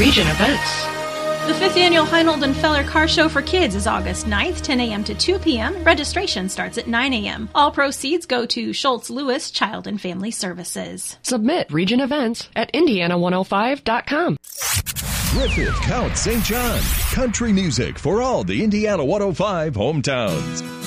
Region events. The 5th Annual Heinold and Feller Car Show for Kids is August 9th, 10 a.m. to 2 p.m. Registration starts at 9 a.m. All proceeds go to Schultz Lewis Child and Family Services. Submit region events at Indiana105.com. Griffith Count St. John. Country music for all the Indiana 105 hometowns.